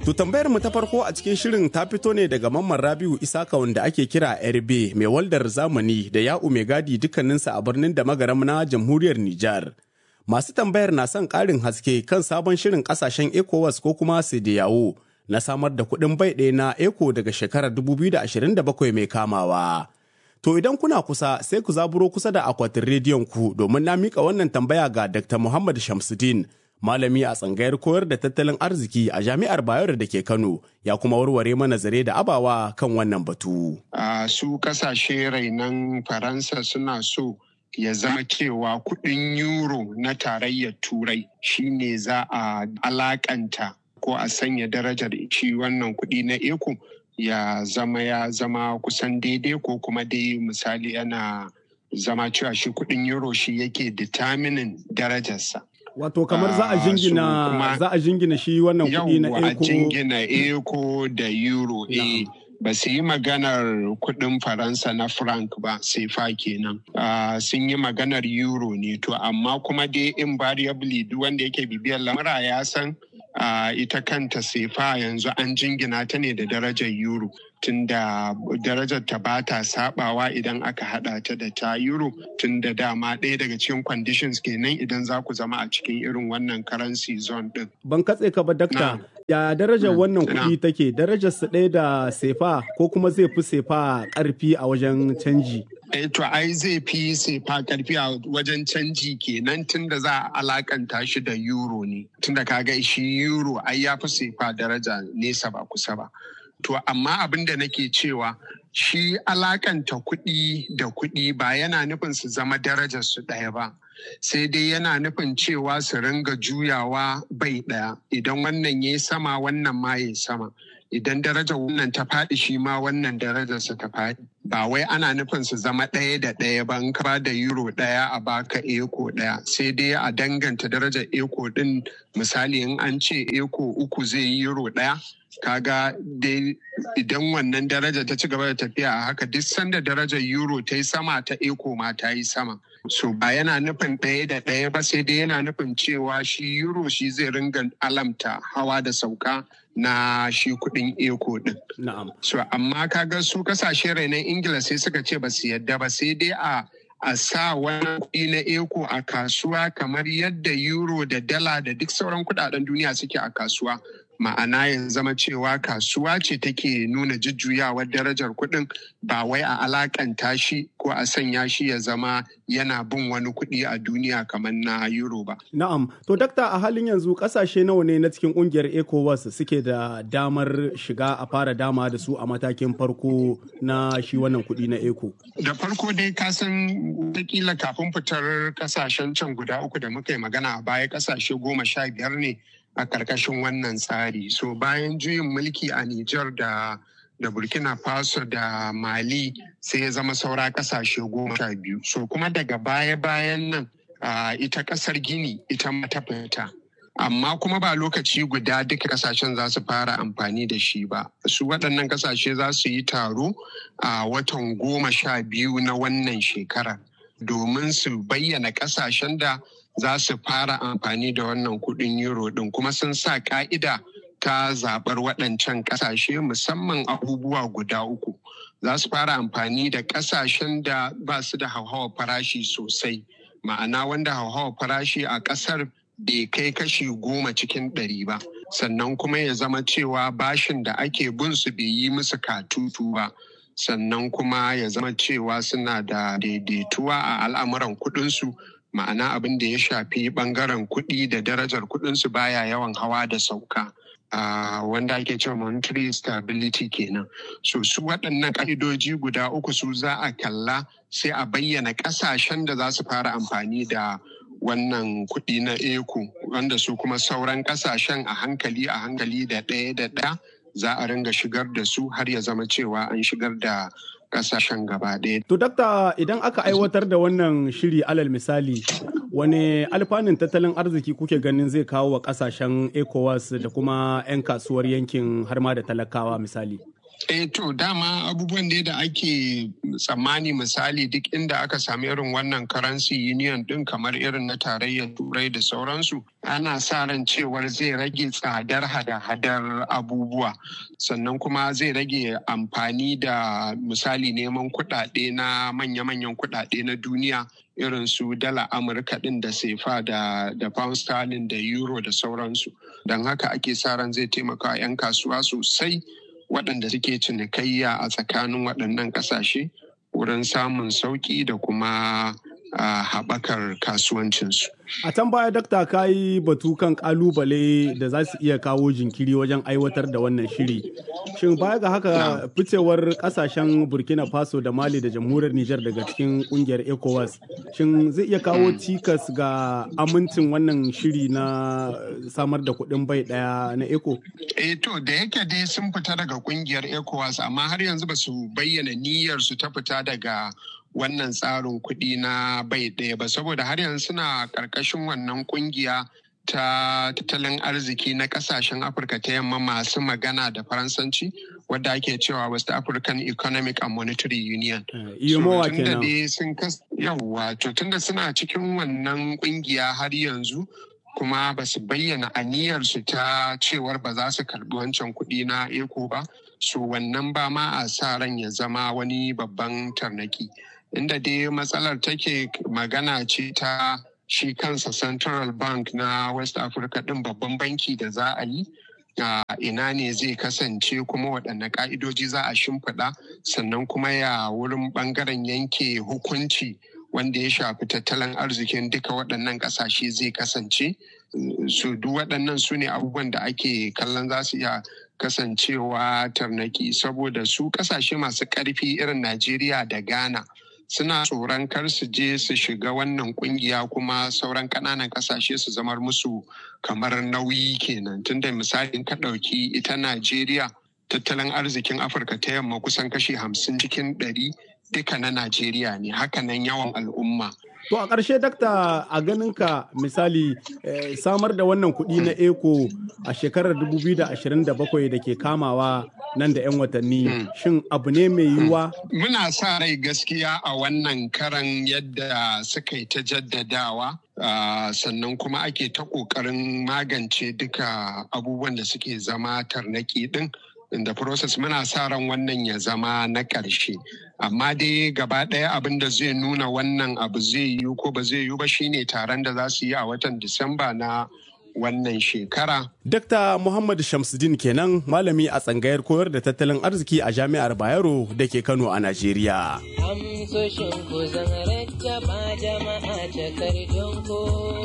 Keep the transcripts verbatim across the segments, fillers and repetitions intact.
To tambayar mu ta farko a cikin shirin ta fito ne daga Mamman Rabiu Isaka wanda ake kira R B mai waldar zamani da Ya'u mai gadi dukkaninsa a birnin da magaram na jamhuriyar Nijar. Masu tambayar na son ƙarin haske kan sabon shirin ƙasashen ECOWAS ko kuma CEDEAO na samar da kuɗin bai ɗaya na ECO daga shekarar dubu biyu da ashirin da bakwai mai kamawa. To idan kuna kusa sai ku zaburo kusa da akwatin rediyon ku domin na miƙa wannan tambaya ga Dakta Muhammad Shamsuddin, malami a tsangayar koyar da tattalin arziki a Jami'ar Bayero da ke Kano, ya kuma warware mana zare da abawa kan wannan batu. Uh, su kasashe rainan Faransa suna so ya zama cewa kuɗin euro na tarayyar Turai shine za a alakanta ko a sanya darajar shi wannan kuɗi na eco ya zama ya zama kusan daidai ko kuma dai misali yana zama cewa shi kuɗin euro shi yake determining darajarsa. Wato kamar za a jingina za a jingina shi wannan kuɗi na eco. a jingina eco da euro eh ba su yi maganar kuɗin Faransa na franc ba sai fa kenan. Uh, sun yi maganar euro ne to amma kuma dai invariably duk wanda yake bibiyar lamura ya san uh, ita kanta sefa yanzu an jingina ta ne da darajar euro. Tunda darajar ta ba ta sabawa idan aka hada ta da ta euro, tunda dama ɗaya daga cikin conditions kenan idan za ku zama a cikin irin wannan currency zone din. Ban katse ka ba dakta, ya darajar wannan kuɗi take, darajar su ɗaya da sefa ko kuma zai fi sefa ƙarfi a wajen canji? Eh to ai zai fi sefa ƙarfi a wajen canji kenan tunda za a alakanta shi da euro ne, tunda kaga shi euro ai ya fi sefa daraja nesa ba kusa ba. To amma abin da nake cewa shi alakanta kuɗi da kuɗi ba yana nufin su zama darajar su ɗaya ba. Sai dai yana nufin cewa su ringa juyawa bai ɗaya. Idan wannan ya sama wannan ma ya sama. Idan darajar wannan ta faɗi shi ma wannan darajar su ta faɗi. Ba wai ana nufin su zama ɗaya da ɗaya ba, in ka ba da euro ɗaya a baka eco ɗaya. Sai dai a danganta darajar eco ɗin, misali in an ce eco uku zai yi euro ɗaya. Kaga dai idan wannan daraja ta ci gaba da tafiya a haka duk sanda darajar euro ta yi sama ta eco ma ta yi sama. So ba yana nufin ɗaya da ɗaya ba, sai dai yana nufin cewa shi euro shi zai ringa alamta hawa da sauka na shi kuɗin eco ɗin. Na'am. So amma kaga su kasashe rainan Ingila sai suka ce ba su yadda ba, sai dai a a sa wani kuɗi na eco a kasuwa kamar yadda euro da dala da duk sauran kuɗaɗen duniya suke a kasuwa. Ma'ana ya zama cewa kasuwa ce take nuna jujjuyawar darajar kuɗin, ba wai a alakanta shi ko a sanya shi ya zama yana bin wani kuɗi a duniya kamar na euro ba. Na'am. To dakta, a halin yanzu ƙasashe nawa ne na cikin ƙungiyar ECOWAS suke da damar shiga a fara dama da su a matakin farko na shi wannan kuɗi na eco? Da farko dai ka san wataƙila kafin fitar ƙasashen can guda uku da muka yi magana a baya, ƙasashe goma sha biyar ne a ƙarƙashin wannan tsari. So bayan juyin mulki a Nijar da da Burkina Faso da Mali sai ya zama saura ƙasashe goma sha biyu. So kuma daga baya-bayan nan uh, ita ƙasar Gini ita mata fita. Amma kuma ba lokaci guda duka ƙasashen za su fara amfani da shi ba. Su waɗannan ƙasashe za su yi taro a uh, watan goma sha biyu na wannan shekarar domin su bayyana ƙasashen da za su fara amfani da wannan kuɗin euro ɗin, kuma sun sa ka'ida ta zaɓar waɗancan ƙasashe musamman abubuwa guda uku. Za su fara amfani da ƙasashen da ba su da hauhawar farashi sosai, ma'ana wanda hauhawar farashi a ƙasar bai kai kashi goma cikin ɗari ba, sannan kuma ya zama cewa bashin da ake bin su bai yi musu katutu ba, sannan kuma ya zama cewa suna da daidaituwa a al'amuran kuɗinsu. Ma'ana abin da ya shafi bangaren kuɗi da darajar kuɗinsu baya yawan hawa da sauka, uh, wanda ake cewa monetary stability kenan. So su waɗannan ƙa'idoji guda uku su za a kalla sai a bayyana ƙasashen da za su fara amfani da wannan kuɗi na eco, wanda su kuma sauran ƙasashen a hankali a hankali da ɗaya da ɗaya za a ringa shigar da su har ya zama cewa an shigar da kasashen gaba ɗaya. To dakta, idan aka aiwatar da wannan shiri alal misali, wane alfanun tattalin arziki kuke ganin zai kawo wa kasashen ECOWAS da kuma 'yan kasuwar yankin har ma da talakawa misali? Eh to dama abubuwan da ake tsammani misali duk inda aka sami irin wannan currency union din kamar irin na tarayyar turai da sauransu ana sa ran cewar zai rage tsadar hada-hadar abubuwa sannan kuma zai rage amfani da misali neman kuɗaɗe na manya-manyan kuɗaɗe na duniya irin su dala Amurka din da sefa da da pound sterling da euro da sauransu don haka ake sa ran zai taimaka 'yan kasuwa sosai waɗanda suke cinikayya a tsakanin waɗannan ƙasashe wurin samun sauƙi da kuma haɓakar kasuwancinsu. A can baya dakta ka yi batu kan ƙalubale da za su iya kawo jinkiri wajen aiwatar da wannan shiri. Shin baya ga haka ficewar ƙasashen Burkina Faso da Mali da jamhuriyar Nijar daga cikin ƙungiyar ECOWAS, shin zai iya kawo cikas ga amincin wannan shiri na samar da kuɗin bai ɗaya na ECO? Eh to da yake dai sun fita daga ƙungiyar ECOWAS amma har yanzu ba su bayyana niyyar su ta fita daga wannan tsarin kuɗi na bai ɗaya ba saboda har yanzu suna ƙarƙashin wannan ƙungiya ta tattalin arziki na ƙasashen Afirka ta yamma masu magana da Faransanci wadda ake cewa West African Economic and Monetary Union. Iyomowa kenan. Yawwa, to tunda suna cikin wannan ƙungiya har yanzu kuma ba su bayyana aniyarsu ta cewar ba za su karɓi wancan kuɗi na ECO ba, so wannan ba ma a sa ran ya zama wani babban tarnaki. Inda dai matsalar take magana ce ta shi kansa Central Bank na West Africa ɗin babban banki da za a yi a ina ne zai kasance kuma waɗanne ƙa'idoji za a shimfiɗa sannan kuma ya wurin ɓangaren yanke hukunci wanda ya shafi tattalin arzikin duka waɗannan ƙasashe zai kasance. Su duk waɗannan su ne abubuwan da ake kallon za su iya kasancewa tarnaki saboda su ƙasashe masu ƙarfi irin Najeriya da Ghana suna tsoron kar su je su shiga wannan kungiya kuma sauran ƙananan ƙasashe su zamar musu kamar nauyi kenan tunda misalin ka ɗauki ita Najeriya tattalin arzikin Afirka ta yamma kusan kashi hamsin cikin ɗari duka na Najeriya ne hakanan yawan al'umma. To a ƙarshe dakta a ganinka misali eh, samar da wannan kuɗi na ECO a shekarar dubu biyu da ashirin da bakwai da ke kamawa nan da 'yan watanni mm. shin abu ne mai yiwuwa? Muna sa rai gaskiya a wannan karan yadda suka yi ta jaddadawa uh, sannan kuma ake ta ƙoƙarin magance duka abubuwan da suke zama tarnaki ɗin. In the process muna sa ran wannan ya zama na ƙarshe amma dai gaba ɗaya abin da zai nuna wannan abu zai yi ko ba zai yi ba shine taron da za su yi a watan Disamba na wannan shekara. Dakta Muhammad Shamsuddin kenan malami a tsangayar koyar da tattalin arziki a Jami'ar Bayero da ke Kano a Najeriya. Amsoshin ku zan rattaba jama'a takardun ku.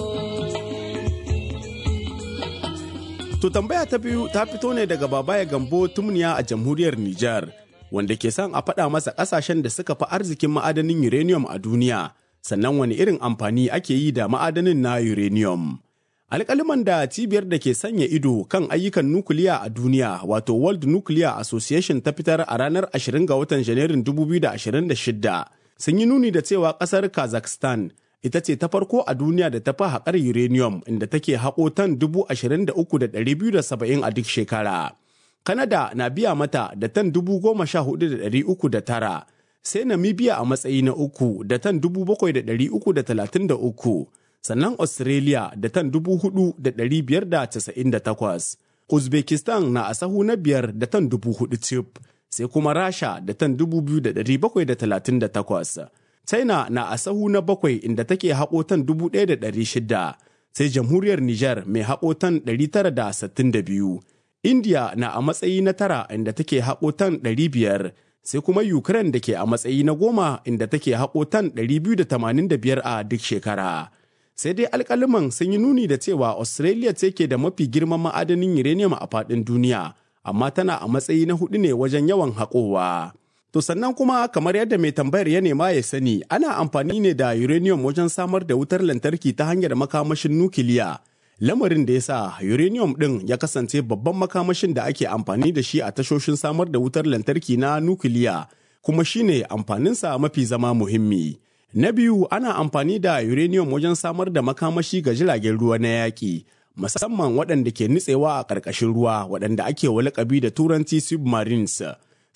To tambaya ta biyu ta fito ne daga Babaya Gambo Tumniya a jamhuriyar Nijar, wanda ke son a faɗa masa ƙasashen da suka fi arzikin ma'adanin uranium a duniya, sannan wani irin amfani ake yi da ma'adanin na uranium. Alƙaliman da cibiyar da ke sanya ido kan ayyukan nukiliya a duniya, wato World Nuclear Association ta fitar a ranar ashirin ga watan Janairun dubu biyu da ashirin da shida, sun yi nuni da cewa ƙasar Kazakhstan ita ce ta farko a duniya da ta fi haƙar uranium inda take haƙo tan dubu ashirin da uku da ɗari biyu da saba'in a duk shekara. Kanada na biya mata da tan dubu goma sha hudu da ɗari uku da tara, sai Namibia a matsayi na uku da tan dubu bakwai da ɗari uku da talatin da uku, sannan Australia da tan dubu hudu da ɗari biyar da casa'in da takwas. Uzbekistan na a sahu na biyar da tan dubu hudu cif, sai kuma Rasha da tan dubu biyu da ɗari bakwai da talatin da takwas. China na a sahu na bakwai inda take haƙo tan dubu ɗaya da ɗari shida, sai jamhuriyar Nijar mai haƙo tan ɗari tara da sittin da biyu. India na a matsayi na tara inda take haƙo tan ɗari biyar, sai kuma Ukraine da ke a matsayi na goma inda take haƙo tan ɗari biyu da tamanin da biyar a duk shekara. Sai dai alƙaliman sun yi nuni da cewa Australia ce ke da mafi girman ma'adanin uranium a faɗin duniya, amma tana a matsayi na hudu ne wajen yawan haƙowa. To sannan kuma kamar yadda mai tambayar ya nema ya sani ana amfani ne da uranium wajen samar da wutar lantarki ta hanyar makamashin nukiliya. Lamarin da ya sa uranium ɗin ya kasance babban makamashin da ake amfani da shi a tashoshin samar da wutar lantarki na nukiliya kuma shine amfaninsa mafi zama muhimmi. Na biyu ana amfani da uranium wajen samar da makamashi ga jiragen ruwa na yaƙi, musamman waɗanda ke nutsewa a ƙarƙashin ruwa waɗanda ake wa laƙabi da turanci submarines.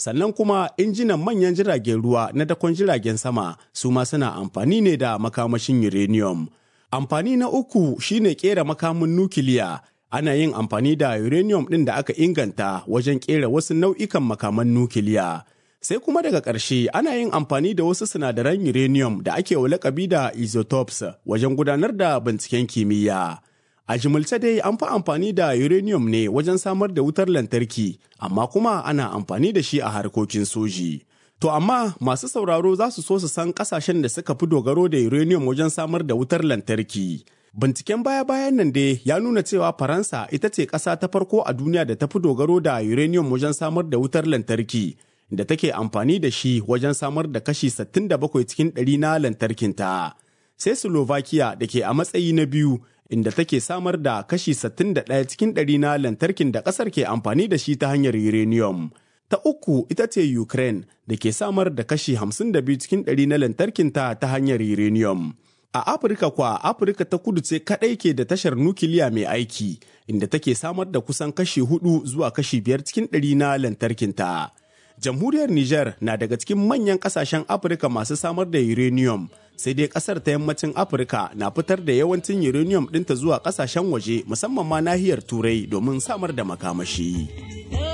Sannan kuma injinan manyan jiragen ruwa na dakon jiragen sama su ma suna amfani ne da makamashin uranium. Amfani na uku shine kera makamin nukiliya. Ana yin amfani da uranium ɗin da aka inganta wajen kera wasu nau'ikan makaman nukiliya. Sai kuma daga ƙarshe ana yin amfani da wasu sinadaran uranium da ake wa lakabi da isotopes wajen gudanar da binciken kimiyya. A jimilce dai an fi amfani da uranium ne wajen samar da wutar lantarki, amma kuma ana amfani da shi a harkokin soji. To amma masu sauraro za su so su san ƙasashen da suka fi dogaro da uranium wajen samar da wutar lantarki. Binciken baya-bayan nan dai ya nuna cewa Faransa ita ce ƙasa ta farko a duniya da ta fi dogaro da uranium wajen samar da wutar lantarki, da take amfani da shi wajen samar da kashi sittin da bakwai cikin ɗari na lantarkinta. Sai Slovakia da ke a matsayi na biyu, inda take samar da kashi sittin da ɗaya cikin ɗari na lantarkin da ƙasar ke amfani da shi ta hanyar uranium. Ta uku ita ce Ukraine da ke samar da kashi hamsin da biyu cikin ɗari na lantarkinta ta hanyar uranium. A Afirka kwa, Afirka ta kudu ce kaɗai ke da tashar nukiliya mai aiki, inda take samar da kusan kashi hudu zuwa kashi biyar cikin ɗari na lantarkinta. Jamhuriyar Nijar na daga cikin manyan ƙasashen Afirka masu samar da uranium, sai dai ƙasar ta yammacin Afirka na fitar da yawancin uranium ɗinta zuwa ƙasashen waje, musamman ma nahiyar Turai domin samar da makamashi.